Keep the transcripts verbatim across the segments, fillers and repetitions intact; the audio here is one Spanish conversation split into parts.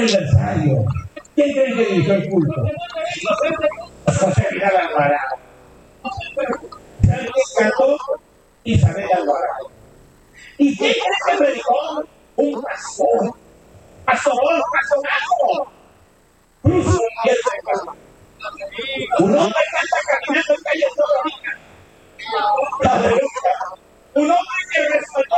aniversario. ¿Quién cree que dirigió el culto? José Vidal Alvarado. Cantó Isabel Alvarado. ¿Y quién cree que predicó? Un pastor. Pastor, pastorazo. Cruz Miguel Serrano. Un hombre que anda caminando en calles todavía. Un hombre que respetó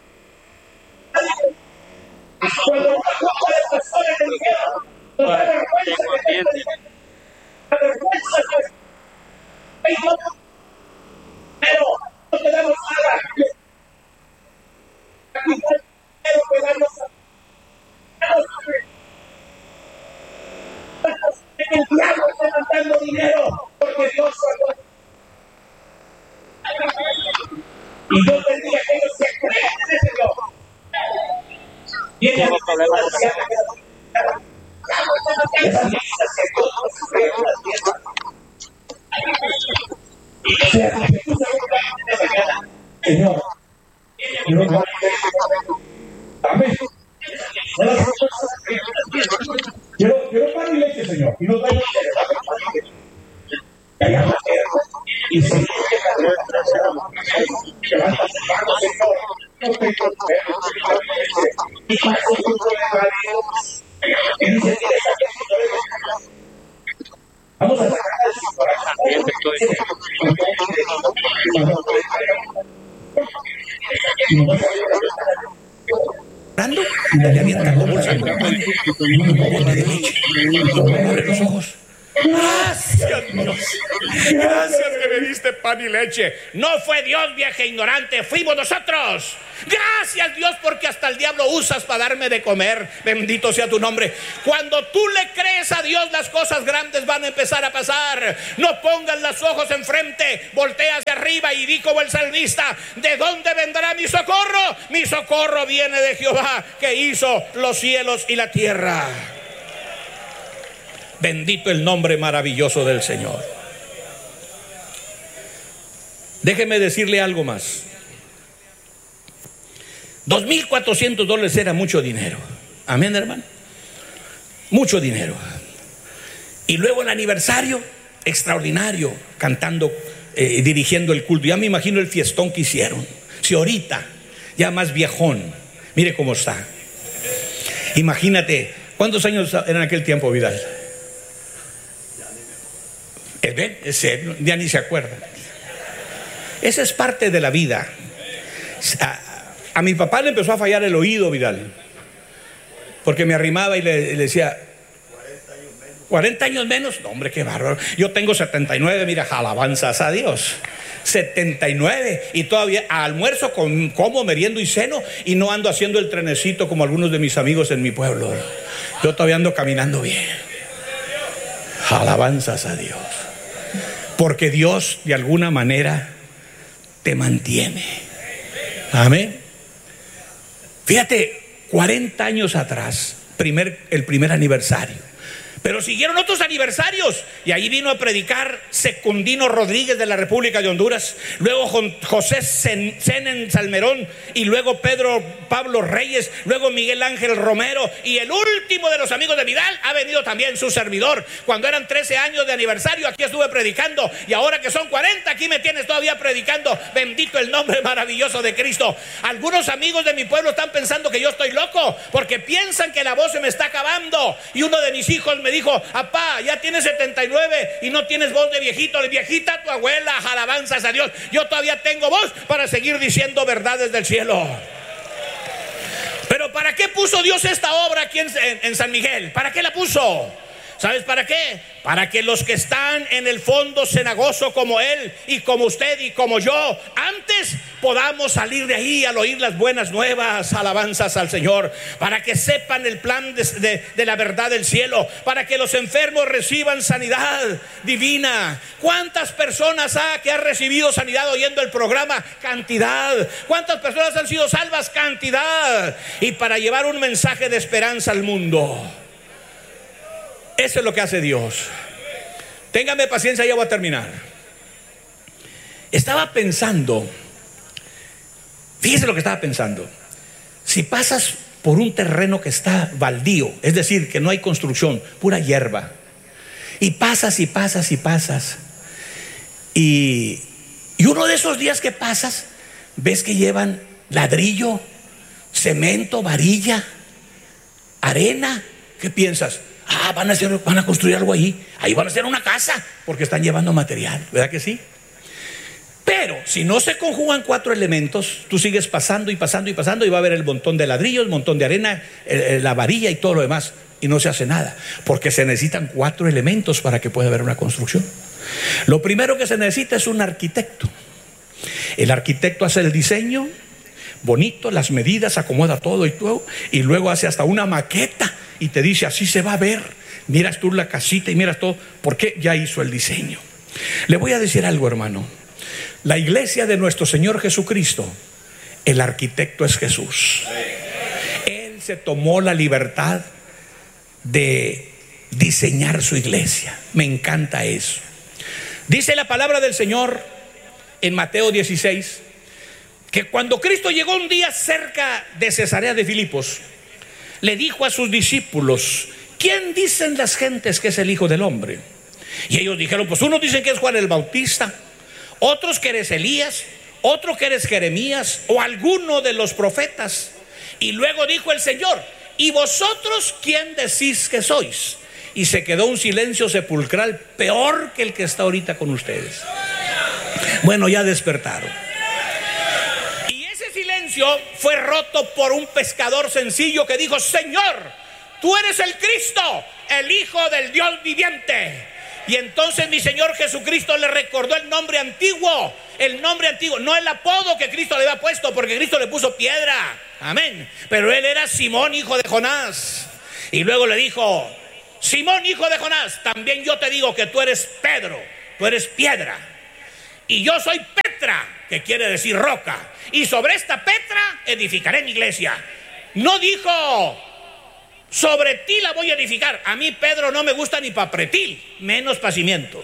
cuando una copa de pastores le dijeron, no te vergüenza que te dijeron, la vergüenza que pero no te damos nada. Pero que damos el diablo está mandando dinero porque Dios sacó. Y Dios bendiga a aquellos que creen en ese Dios. Viene a esas listas que todos creen en las fiestas. Y que sea que tú sabes mañana, Señor, no va a amén. Quiero, quiero pan y leche, Señor, y no traigo leche. Que haya más tierra. Y si que van a sacar los Señor, no tengo y para eso tú puedes dar Dios. Y dice, tienes aquí. Vamos a sacar su corazón. Orando, le avienta la bolsa con pan y un bote de leche. Abre los ojos. Gracias, Dios. Gracias que me diste pan y leche. No fue Dios, vieja ignorante, fuimos nosotros. Gracias, Dios, porque hasta el diablo usas para darme de comer. Bendito sea tu nombre. Cuando tú le crees a Dios, las cosas grandes van a empezar a pasar. No pongas los ojos enfrente, voltea hacia arriba y di como el salmista: ¿de dónde vendrá mi socorro? Mi socorro viene de Jehová, que hizo los cielos y la tierra. Bendito el nombre maravilloso del Señor. Déjeme decirle algo más. Dos mil cuatrocientos dólares era mucho dinero. Amén, hermano. Mucho dinero. Y luego el aniversario extraordinario, cantando, eh, dirigiendo el culto. Ya me imagino el fiestón que hicieron. Si ahorita, ya más viejón, mire cómo está. Imagínate, ¿cuántos años eran en aquel tiempo, Vidal? ¿Ven? Ese, ya ni se acuerda. Esa es parte de la vida. A, a mi papá le empezó a fallar el oído, Vidal, porque me arrimaba y le, le decía cuarenta años menos. No, hombre, qué bárbaro. Yo tengo setenta y nueve, mira, alabanzas a Dios. setenta y nueve y todavía almuerzo con, como, meriendo y ceno, y no ando haciendo el trenecito como algunos de mis amigos en mi pueblo. Yo todavía ando caminando bien. Alabanzas a Dios. Porque Dios de alguna manera te mantiene. Amén. Fíjate, cuarenta años atrás, primer, el primer aniversario. Pero siguieron otros aniversarios, y ahí vino a predicar Secundino Rodríguez de la República de Honduras, luego José Senen Salmerón, y luego Pedro Pablo Reyes, luego Miguel Ángel Romero, y el último de los amigos de Vidal ha venido también su servidor. Cuando eran trece años de aniversario, aquí estuve predicando, y ahora que son cuarenta, aquí me tienes todavía predicando. Bendito el nombre maravilloso de Cristo. Algunos amigos de mi pueblo están pensando que yo estoy loco, porque piensan que la voz se me está acabando, y uno de mis hijos me dijo: apá, ya tienes setenta y nueve y no tienes voz de viejito. De viejita tu abuela, alabanzas a Dios. Yo todavía tengo voz para seguir diciendo verdades del cielo. Pero ¿para qué puso Dios esta obra aquí en, en, en San Miguel? ¿Para qué la puso? ¿Sabes para qué? Para que los que están en el fondo cenagoso, como él y como usted y como yo, antes podamos salir de ahí al oír las buenas nuevas, alabanzas al Señor, para que sepan el plan de, de, de la verdad del cielo, para que los enfermos reciban sanidad divina. ¿Cuántas personas ha que ha recibido sanidad oyendo el programa? Cantidad. ¿Cuántas personas han sido salvas? Cantidad. Y para llevar un mensaje de esperanza al mundo. Eso es lo que hace Dios. Téngame paciencia, ya voy a terminar. Estaba pensando, fíjese lo que estaba pensando. Si pasas por un terreno que está baldío, es decir, que no hay construcción, pura hierba. Y pasas y pasas y pasas. Y, y uno de esos días que pasas, ves que llevan ladrillo, cemento, varilla, arena. ¿Qué piensas? Ah, van a hacer, van a construir algo ahí. Ahí van a hacer una casa, porque están llevando material, ¿verdad que sí? Pero si no se conjugan cuatro elementos, tú sigues pasando y pasando y pasando, y va a haber el montón de ladrillos, el montón de arena, la varilla y todo lo demás, y no se hace nada, porque se necesitan cuatro elementos para que pueda haber una construcción. Lo primero que se necesita es un arquitecto. El arquitecto hace el diseño bonito, las medidas, acomoda todo y todo, y luego hace hasta una maqueta y te dice: así se va a ver. Miras tú la casita y miras todo, porque ya hizo el diseño. Le voy a decir algo, hermano. La iglesia de nuestro Señor Jesucristo, el arquitecto es Jesús. Él se tomó la libertad de diseñar su iglesia. Me encanta eso. Dice la palabra del Señor en Mateo dieciséis que cuando Cristo llegó un día cerca de Cesarea de Filipos, le dijo a sus discípulos: ¿quién dicen las gentes que es el Hijo del Hombre? Y ellos dijeron: pues unos dicen que es Juan el Bautista, otros que eres Elías, otro que eres Jeremías o alguno de los profetas. Y luego dijo el Señor: ¿y vosotros quién decís que sois? Y se quedó un silencio sepulcral peor que el que está ahorita con ustedes. Bueno, ya despertaron. Y ese silencio fue roto por un pescador sencillo que dijo: Señor, tú eres el Cristo, el Hijo del Dios viviente. Y entonces mi Señor Jesucristo le recordó el nombre antiguo, el nombre antiguo, no el apodo que Cristo le había puesto, porque Cristo le puso Piedra, amén, pero él era Simón, hijo de Jonás. Y luego le dijo: Simón, hijo de Jonás, también yo te digo que tú eres Pedro, tú eres piedra, y yo soy Petra, que quiere decir roca, y sobre esta Petra edificaré mi iglesia. No dijo: sobre ti la voy a edificar. A mí Pedro no me gusta ni para pretil, menos para cimiento.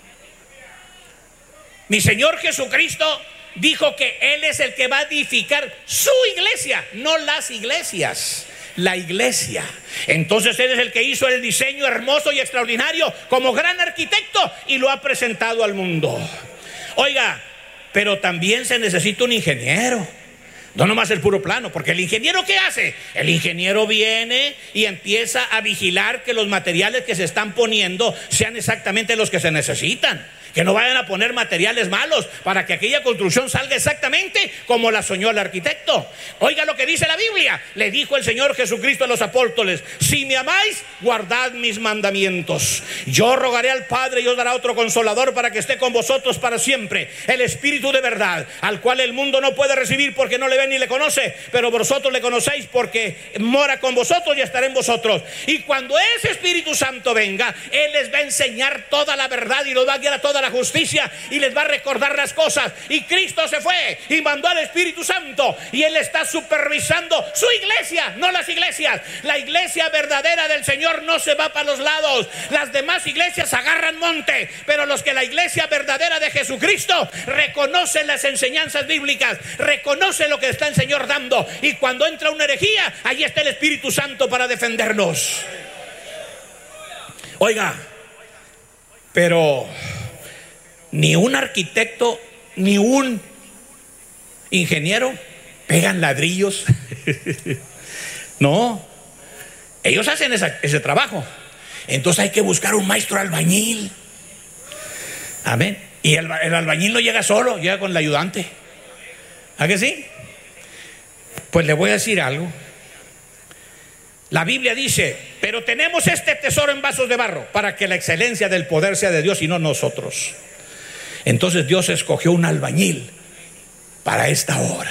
Mi Señor Jesucristo dijo que Él es el que va a edificar su iglesia, no las iglesias, la iglesia. Entonces Él es el que hizo el diseño hermoso y extraordinario como gran arquitecto y lo ha presentado al mundo. Oiga, pero también se necesita un ingeniero. No nomás el puro plano, porque el ingeniero, ¿qué hace? El ingeniero viene y empieza a vigilar que los materiales que se están poniendo sean exactamente los que se necesitan, que no vayan a poner materiales malos, para que aquella construcción salga exactamente como la soñó el arquitecto. Oiga lo que dice la Biblia. Le dijo el Señor Jesucristo a los apóstoles: si me amáis, guardad mis mandamientos. Yo rogaré al Padre y os dará otro consolador para que esté con vosotros para siempre, el Espíritu de verdad, al cual el mundo no puede recibir porque no le ve ni le conoce, pero vosotros le conocéis porque mora con vosotros y estará en vosotros. Y cuando ese Espíritu Santo venga, Él les va a enseñar toda la verdad y los va a guiar a toda la justicia y les va a recordar las cosas. Y Cristo se fue y mandó al Espíritu Santo, y Él está supervisando su iglesia, no las iglesias. La iglesia verdadera del Señor no se va para los lados. Las demás iglesias agarran monte, pero los que la iglesia verdadera de Jesucristo reconocen las enseñanzas bíblicas, reconocen lo que está el Señor dando, y cuando entra una herejía, ahí está el Espíritu Santo para defendernos. Oiga, pero ni un arquitecto ni un ingeniero pegan ladrillos. No, ellos hacen esa, ese trabajo. Entonces hay que buscar un maestro albañil. Amén. Y el, el albañil no llega solo, llega con el ayudante. ¿A que sí? Pues le voy a decir algo. La Biblia dice: pero tenemos este tesoro en vasos de barro, para que la excelencia del poder sea de Dios y no nosotros. Entonces Dios escogió un albañil para esta hora.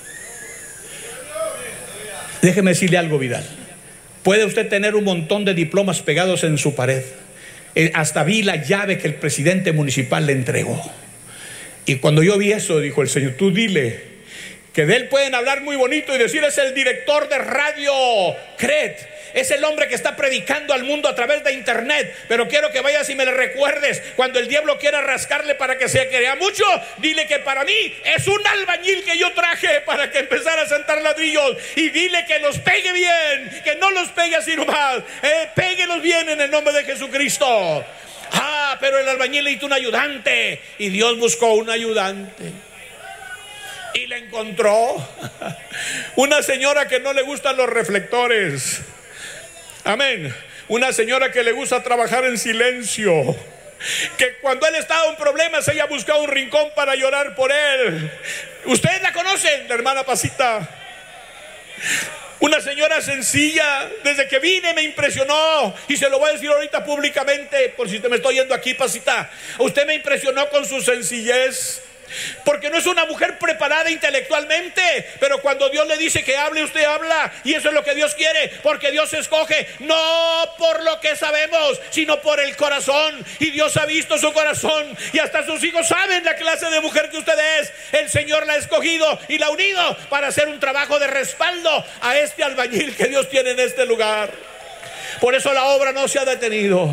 Déjeme decirle algo, Vidal. Puede usted tener un montón de diplomas pegados en su pared. Eh, hasta vi la llave que el presidente municipal le entregó. Y cuando yo vi eso, dijo el Señor: tú dile que de él pueden hablar muy bonito y decir: es el director de radio C R E T, es el hombre que está predicando al mundo a través de internet. Pero quiero que vayas y me le recuerdes, cuando el diablo quiera rascarle para que se crea mucho, dile que para mí es un albañil que yo traje para que empezara a sentar ladrillos. Y dile que los pegue bien, que no los pegue así nomás, eh, péguelos bien en el nombre de Jesucristo. Ah, pero el albañil necesita un ayudante, y Dios buscó un ayudante y le encontró una señora que no le gustan los reflectores. Amén. Una señora que le gusta trabajar en silencio, que cuando él estaba en problemas ella buscaba un rincón para llorar por él. Ustedes la conocen, la hermana Pasita. Una señora sencilla, desde que vine me impresionó, y se lo voy a decir ahorita públicamente, por si usted me está oyendo aquí, Pasita. Usted me impresionó con su sencillez, porque no es una mujer preparada intelectualmente, pero cuando Dios le dice que hable, usted habla, y eso es lo que Dios quiere, porque Dios escoge no por lo que sabemos, sino por el corazón. Y Dios ha visto su corazón, y hasta sus hijos saben la clase de mujer que usted es. El Señor la ha escogido y la ha unido para hacer un trabajo de respaldo a este albañil que Dios tiene en este lugar. Por eso la obra no se ha detenido.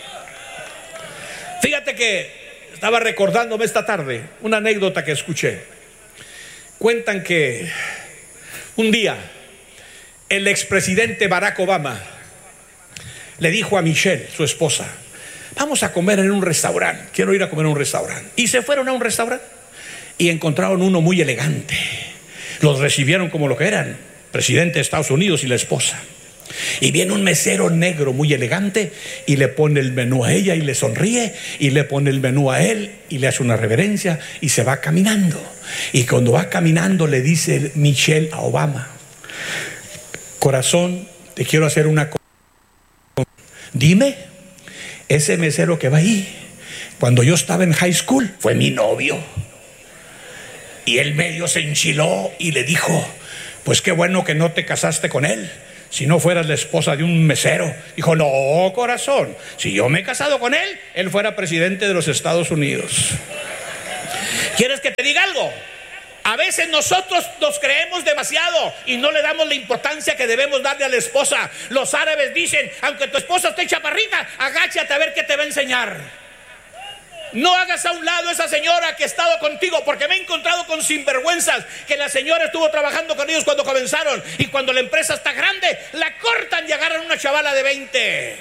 Fíjate que estaba recordándome esta tarde una anécdota que escuché. Cuentan que un día el expresidente Barack Obama le dijo a Michelle, su esposa: vamos a comer en un restaurante, quiero ir a comer en un restaurante. Y se fueron a un restaurante y encontraron uno muy elegante. Los recibieron como lo que eran, presidente de Estados Unidos y la esposa. Y viene un mesero negro muy elegante y le pone el menú a ella y le sonríe, y le pone el menú a él y le hace una reverencia, y se va caminando. Y cuando va caminando le dice Michelle a Obama: corazón, te quiero hacer una cosa. Dime, ese mesero que va ahí, cuando yo estaba en high school, fue mi novio. Y él medio se enchiló y le dijo: pues qué bueno que no te casaste con él, si no fueras la esposa de un mesero. Dijo: no, corazón, si yo me he casado con él, él fuera presidente de los Estados Unidos. ¿Quieres que te diga algo? A veces nosotros nos creemos demasiado y no le damos la importancia que debemos darle a la esposa. Los árabes dicen: aunque tu esposa esté chaparrita, agáchate a ver qué te va a enseñar. No hagas a un lado a esa señora que ha estado contigo, porque me he encontrado con sinvergüenzas que la señora estuvo trabajando con ellos cuando comenzaron, y cuando la empresa está grande la cortan y agarran una chavala de veinte.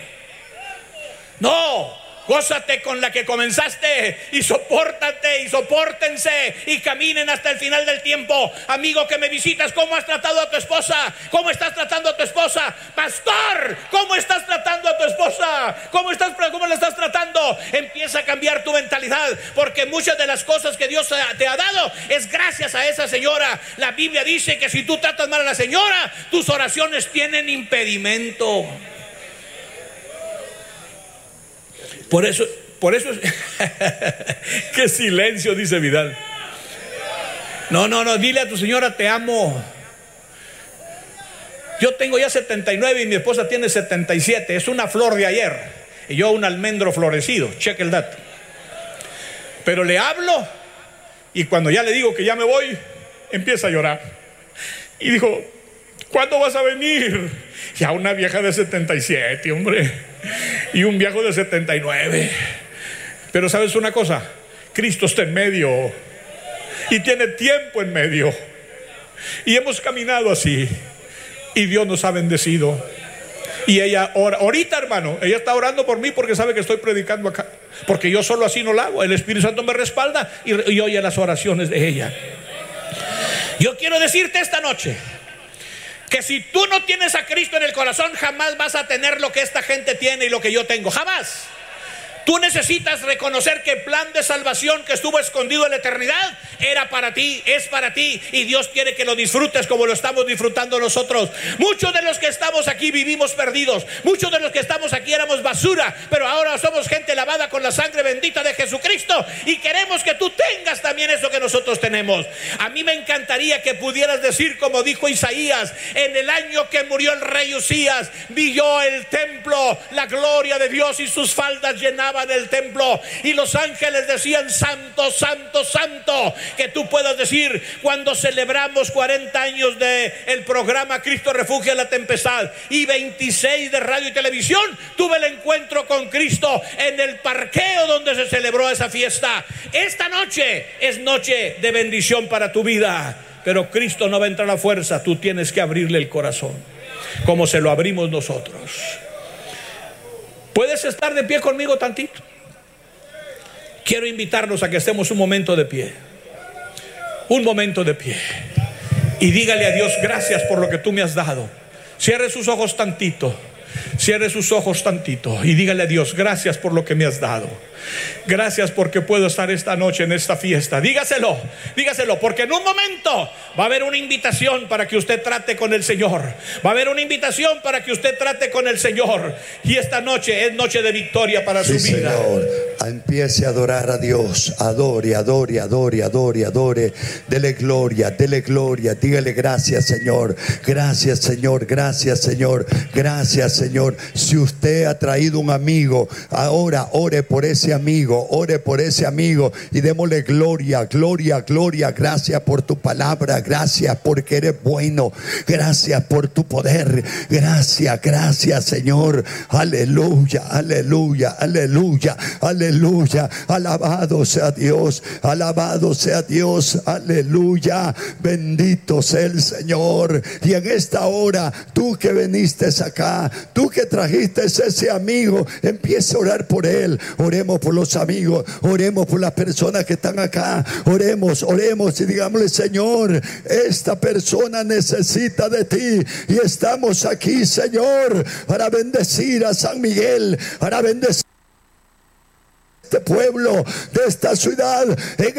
No, gózate con la que comenzaste, y sopórtate y sopórtense y caminen hasta el final del tiempo. Amigo que me visitas, ¿cómo has tratado a tu esposa? ¿Cómo estás tratando a tu esposa? Pastor, ¿cómo estás tratando a tu esposa? ¿Cómo estás, cómo la estás tratando? Empieza a cambiar tu mentalidad, porque muchas de las cosas que Dios te ha dado es gracias a esa señora. La Biblia dice que si tú tratas mal a la señora, tus oraciones tienen impedimento. Por eso, por eso es... qué silencio, dice Vidal. No, no, no, dile a tu señora: te amo. Yo tengo ya setenta y nueve y mi esposa tiene setenta y siete. Es una flor de ayer y yo un almendro florecido. Check el dato. Pero le hablo, y cuando ya le digo que ya me voy, empieza a llorar. Y dijo: ¿cuándo vas a venir? Ya una vieja de setenta y siete, hombre, y un viejo de setenta y nueve. Pero ¿sabes una cosa? Cristo está en medio y tiene tiempo en medio, y hemos caminado así, y Dios nos ha bendecido. Y ella ora, ahorita, hermano, ella está orando por mí porque sabe que estoy predicando acá, porque yo solo así no lo hago. El Espíritu Santo me respalda y, y oye las oraciones de ella. Yo quiero decirte esta noche que si tú no tienes a Cristo en el corazón, jamás vas a tener lo que esta gente tiene y lo que yo tengo, jamás. Tú necesitas reconocer que el plan de salvación que estuvo escondido en la eternidad era para ti, es para ti, y Dios quiere que lo disfrutes como lo estamos disfrutando nosotros. Muchos de los que estamos aquí vivimos perdidos, muchos de los que estamos aquí éramos basura, pero ahora somos gente lavada con la sangre bendita de Jesucristo, y queremos que tú tengas también eso que nosotros tenemos. A mí me encantaría que pudieras decir como dijo Isaías: en el año que murió el rey Usías, vi yo el templo, la gloria de Dios y sus faldas llenaban llenaban el templo y los ángeles decían: santo, santo, santo. Que tú puedas decir, cuando celebramos cuarenta años de el programa Cristo Refugia la Tempestad y veintiséis de radio y televisión, tuve el encuentro con Cristo en el parqueo donde se celebró esa fiesta. Esta noche es noche de bendición para tu vida, pero Cristo no va a entrar a fuerza. Tú tienes que abrirle el corazón como se lo abrimos nosotros. ¿Puedes estar de pie conmigo tantito? Quiero invitarnos a que estemos un momento de pie. Un momento de pie. Y dígale a Dios: gracias por lo que tú me has dado. Cierre sus ojos tantito. Cierre sus ojos tantito y dígale a Dios: gracias por lo que me has dado. Gracias porque puedo estar esta noche en esta fiesta. Dígaselo, dígaselo, porque en un momento va a haber una invitación para que usted trate con el Señor. Va a haber una invitación para que usted trate con el Señor. Y esta noche es noche de victoria para sí, su vida. Señor, empiece a adorar a Dios. Adore, adore, adore, adore, adore. Dele gloria, dele gloria. Dígale: gracias, Señor. Gracias, Señor. Gracias, Señor. Gracias, Señor. Si usted ha traído un amigo, ahora ore por ese amigo, ore por ese amigo y démosle gloria, gloria, gloria. Gracias por tu palabra, gracias porque eres bueno, gracias por tu poder, gracias, gracias, Señor. Aleluya, aleluya, aleluya, aleluya. Alabado sea Dios, alabado sea Dios, aleluya. Bendito sea el Señor. Y en esta hora, tú que viniste acá, tú que trajiste ese amigo, empieza a orar por él. Oremos por los amigos, oremos por las personas que están acá, oremos, oremos y digámosle: Señor, esta persona necesita de ti y estamos aquí, Señor, para bendecir a San Miguel, para bendecir a este pueblo, de esta ciudad. En